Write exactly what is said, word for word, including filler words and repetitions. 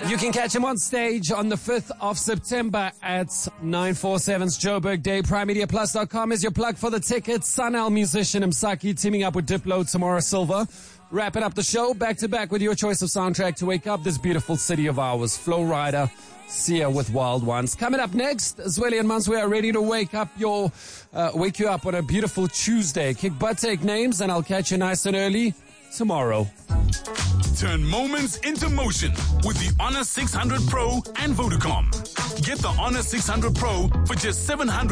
You can catch him on stage on the fifth of September at nine forty-seven's Joburg Day. prime media plus dot com is your plug for the tickets. Sunel musician Msaki teaming up with Diplo tomorrow Silver. Wrapping up the show, back to back with your choice of soundtrack to wake up this beautiful city of ours. Flow Rider, Sia with Wild Ones. Coming up next, Zweli and Mans, we are ready to wake up your, uh, wake you up on a beautiful Tuesday. Kick butt, take names, and I'll catch you nice and early tomorrow. Turn moments into motion with the Honor six hundred Pro and Vodacom. Get the Honor six hundred Pro for just seven hundred